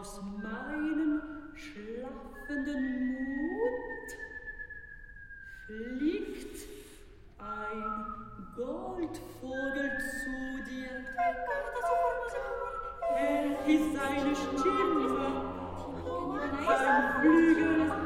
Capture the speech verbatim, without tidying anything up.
aus meinem schlafenden Mut fliegt ein Goldvogel zu dir. Er ist seine Stimme, sein Flügel